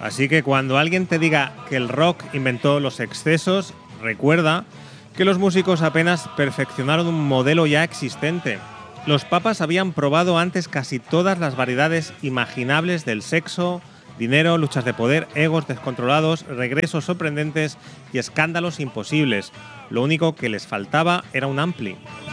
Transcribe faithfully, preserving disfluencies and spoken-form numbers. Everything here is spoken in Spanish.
Así que cuando alguien te diga que el rock inventó los excesos, recuerda que los músicos apenas perfeccionaron un modelo ya existente. Los papas habían probado antes casi todas las variedades imaginables del sexo, dinero, luchas de poder, egos descontrolados, regresos sorprendentes y escándalos imposibles. Lo único que les faltaba era un ampli.